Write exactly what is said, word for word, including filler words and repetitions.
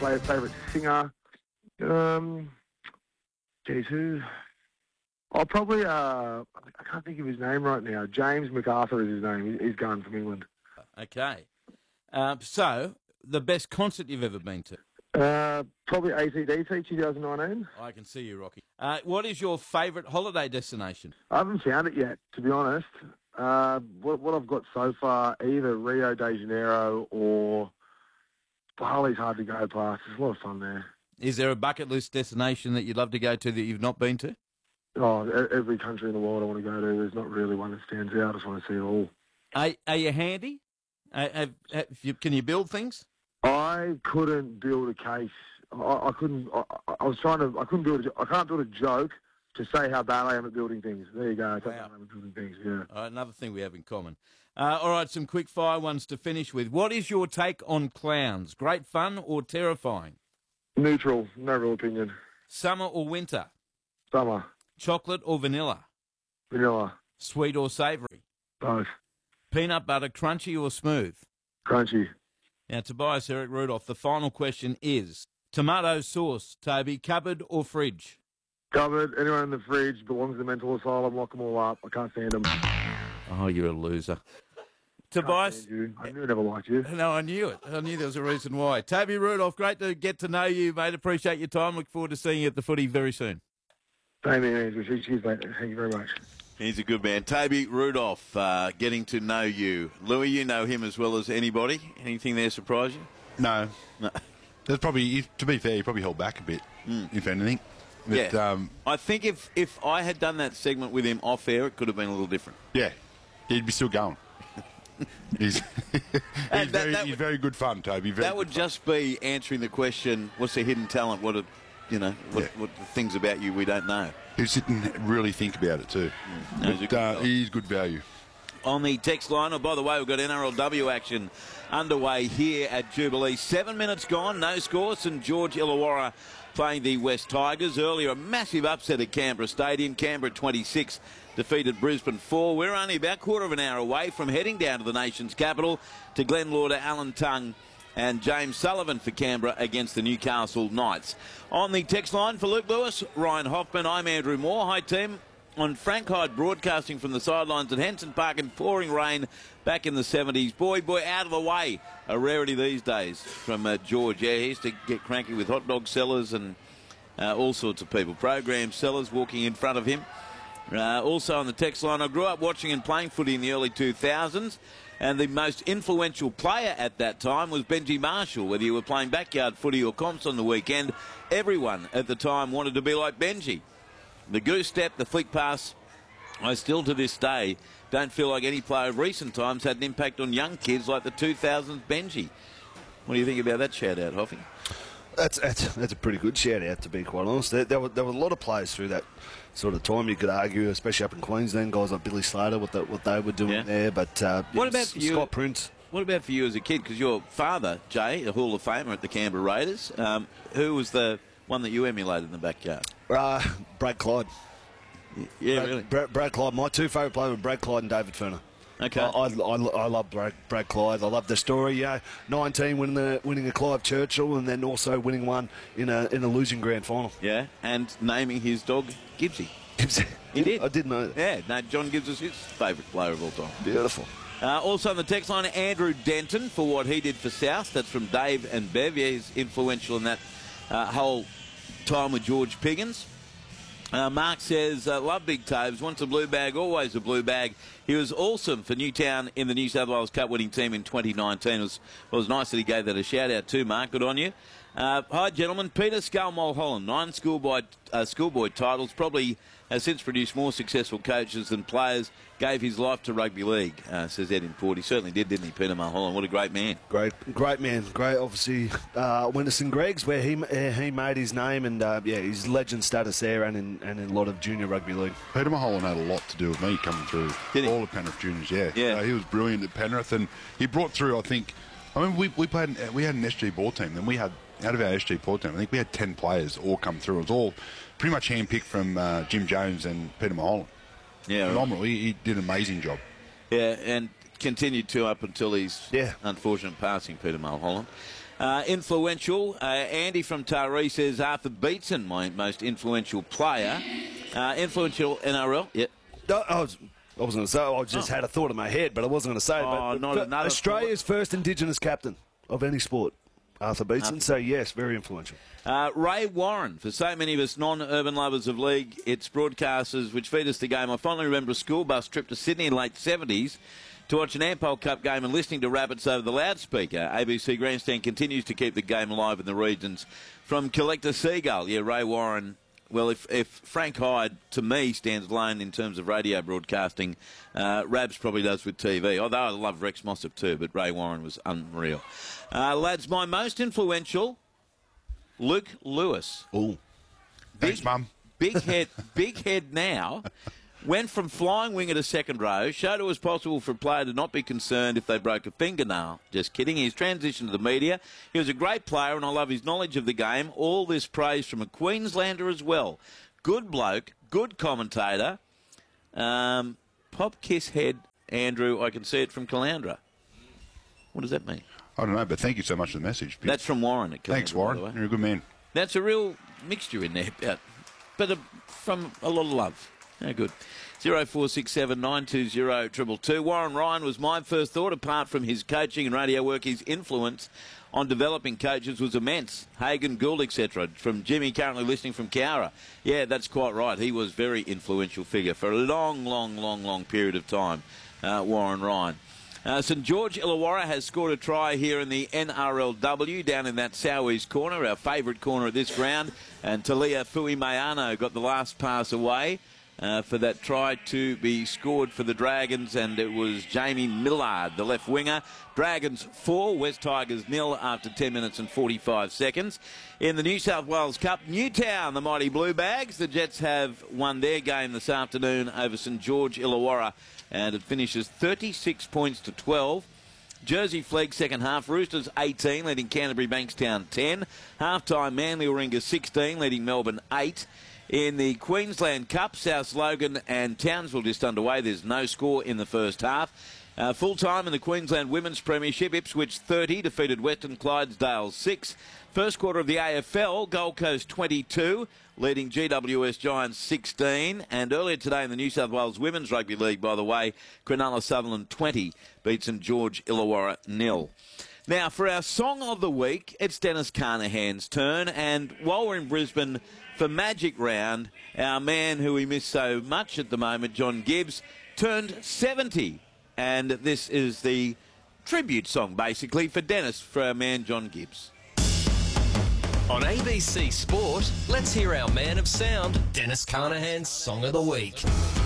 play favourite singer. Um, geez, who? I'll probably, uh, I can't think of his name right now. James MacArthur is his name. He's gone from England. Okay. Uh, so, the best concert you've ever been to? Uh, probably A C D C twenty nineteen. I can see you, Rocky. Uh, what is your favourite holiday destination? I haven't found it yet, to be honest. Uh, what, what I've got so far, either Rio de Janeiro or Bali's hard to go past. There's a lot of fun there. Is there a bucket list destination that you'd love to go to that you've not been to? Oh, every country in the world I want to go to. There's not really one that stands out. I just want to see it all. Are, are you handy? Uh, have, have you, can you build things? I couldn't build a case. I, I couldn't. I, I was trying to. I couldn't build. A, I can't build a joke to say how bad I am at building things. There you go. I can't Wow. am at building things. Yeah. All right, another thing we have in common. Uh, all right, some quick fire ones to finish with. What is your take on clowns? Great fun or terrifying? Neutral. No real opinion. Summer or winter? Summer. Chocolate or vanilla? Vanilla. Sweet or savoury? Both. Peanut butter crunchy or smooth? Crunchy. Now, Tobias Eric Rudolph, the final question is, tomato sauce, Toby, cupboard or fridge? Cupboard. Anyone in the fridge belongs to the mental asylum. Lock them all up. I can't stand them. Oh, you're a loser. Tobias? I knew I never liked you. No, I knew it. I knew there was a reason why. Toby Rudolph, great to get to know you, mate. Appreciate your time. Look forward to seeing you at the footy very soon. Same here. Cheers, mate. Thank you very much. He's a good man. Toby Rudolph, uh, getting to know you. Louis, you know him as well as anybody. Anything there surprise you? No. No. There's probably, to be fair, he probably held back a bit, mm. if anything. But, yeah. Um, I think if, if I had done that segment with him off air, it could have been a little different. Yeah. He'd be still going. he's he's, that, very, that he's would, very good fun, Toby. Very that would just fun. be answering the question, what's the hidden talent? What, are, you know, what, yeah. what the things about you we don't know? He'll sit and really think about it too. Mm. No, but, uh, he's good value. On the text line, oh, by the way, we've got N R L W action underway here at Jubilee. Seven minutes gone, no score. St George Illawarra playing the West Tigers. Earlier, a massive upset at Canberra Stadium. Canberra twenty-six defeated Brisbane four. We're only about a quarter of an hour away from heading down to the nation's capital to Glenn Lauder, Alan Tongue and James Sullivan for Canberra against the Newcastle Knights. On the text line for Luke Lewis, Ryan Hoffman, I'm Andrew Moore. Hi, team. On Frank Hyde broadcasting from the sidelines at Henson Park in pouring rain back in the seventies. Boy, boy, out of the way. A rarity these days from uh, George. Yeah, he used to get cranky with hot dog sellers and uh, all sorts of people. Program sellers walking in front of him. Uh, also on the text line, I grew up watching and playing footy in the early two thousands. And the most influential player at that time was Benji Marshall. Whether you were playing backyard footy or comps on the weekend, everyone at the time wanted to be like Benji. The goose step, the flick pass, I still to this day don't feel like any player of recent times had an impact on young kids like the two thousands Benji. What do you think about that shout-out, Hoffy? That's, that's that's a pretty good shout-out, to be quite honest. There, there, were, there were a lot of players through that sort of time, you could argue, especially up in Queensland, guys like Billy Slater, what, the, what they were doing yeah. there. But uh, what about for you, Scott Prince? What about for you as a kid? Because your father, Jay, a Hall of Famer at the Canberra Raiders, um, who was the one that you emulated in the backyard? Uh, Brad Clyde. Yeah, Brad, really? Brad, Brad Clyde. My two favourite players were Brad Clyde and David Ferner. Okay. I, I, I, I love Brad, Brad Clyde. I love the story. Yeah, nineteen winning the winning a Clive Churchill, and then also winning one in a in a losing grand final. Yeah, and naming his dog Gibbsy. Gibbsy. He did. I didn't know that. Yeah, no, John Gibbs is his favourite player of all time. Beautiful. Uh, also on the text line, Andrew Denton for what he did for South. That's from Dave and Bev. Yeah, he's influential in that uh, whole time with George Piggins. Uh, Mark says, uh, love Big Tobes, wants a blue bag, always a blue bag. He was awesome for Newtown in the New South Wales Cup winning team in twenty nineteen. It was, it was nice that he gave that a shout out too, Mark. Good on you. Uh, hi, gentlemen. Peter Scull Mulholland, nine schoolboy, uh, schoolboy titles, probably has since produced more successful coaches than players, gave his life to rugby league, uh, says Ed in Port. He certainly did, didn't he, Peter Mulholland? What a great man. Great great man. Great, obviously, uh, went to St Greg's where he uh, he made his name, and uh, yeah, his legend status there and in, and in a lot of junior rugby league. Peter Mulholland had a lot to do with me coming through all of Penrith Juniors, yeah. yeah. Uh, he was brilliant at Penrith, and he brought through, I think, I mean, we, we played, we had an S G ball team, and we had, out of our S G ball team, I think we had ten players all come through. It was all pretty much handpicked from uh, Jim Jones and Peter Mulholland. Yeah, phenomenal. Right. He, he did an amazing job. Yeah, and continued to up until his yeah. unfortunate passing, Peter Mulholland. Uh, influential. Uh, Andy from Taree says Arthur Beetson, my most influential player. Uh, influential N R L. Yep. No, I was, I wasn't going to say. I just oh. had a thought in my head, but I wasn't going to say it. Oh, but, not but another Australia's thought. first Indigenous captain of any sport, Arthur Beetson. Arthur. So yes, very influential. Uh, Ray Warren, for so many of us non-urban lovers of league, its broadcasters which feed us the game. I fondly remember a school bus trip to Sydney in the late seventies to watch an Ampol Cup game and listening to Rabbits over the loudspeaker. A B C Grandstand continues to keep the game alive in the regions. From Collector Seagull, yeah, Ray Warren. Well, if, if Frank Hyde, to me, stands alone in terms of radio broadcasting, uh, Rabs probably does with T V. Although I love Rex Mossop too, but Ray Warren was unreal. Uh, lads, my most influential, Luke Lewis. Oh, thanks, Mum. Big head, big head now. Went from flying winger to second row, showed it was possible for a player to not be concerned if they broke a fingernail. Just kidding. He's transitioned to the media. He was a great player, and I love his knowledge of the game. All this praise from a Queenslander as well. Good bloke, good commentator. Um, pop kiss head, Andrew. I can see it from Caloundra. What does that mean? I don't know, but thank you so much for the message. That's from Warren. At Caloundra, Thanks, Warren. You're a good man. That's a real mixture in there, but, but a, from a lot of love. Oh, good. zero four six seven nine two zero two two. Warren Ryan was my first thought. Apart from his coaching and radio work, his influence on developing coaches was immense. Hagan, Gould, et cetera. From Jimmy, currently listening from Cowra. Yeah, that's quite right. He was a very influential figure for a long, long, long, long period of time, uh, Warren Ryan. Uh, St George Illawarra has scored a try here in the N R L W down in that southeast corner, our favourite corner of this ground. And Talia Fuimayano got the last pass away. Uh, for that try to be scored for the Dragons, and it was Jamie Millard, the left winger. Dragons four, West Tigers nil after ten minutes and forty-five seconds. In the New South Wales Cup, Newtown, the mighty Blue Bags. The Jets have won their game this afternoon over St George Illawarra, and it finishes thirty-six points to twelve. Jersey Flegg second half, Roosters eighteen, leading Canterbury Bankstown ten. Half-time, Manly Warringah sixteen, leading Melbourne eight. In the Queensland Cup, South Logan and Townsville just underway. There's no score in the first half. Uh, full-time in the Queensland Women's Premiership, Ipswich thirty, defeated Western Clydesdale six. First quarter of the A F L, Gold Coast twenty-two, leading G W S Giants sixteen. And earlier today in the New South Wales Women's Rugby League, by the way, Cronulla Sutherland twenty, beat St George Illawarra nil. Now, for our Song of the Week, it's Dennis Carnahan's turn. And while we're in Brisbane for Magic Round, our man who we miss so much at the moment, John Gibbs, turned seventy. And this is the tribute song, basically, for Dennis, for our man, John Gibbs. On A B C Sport, let's hear our man of sound, Dennis Carnahan's Song of the Week.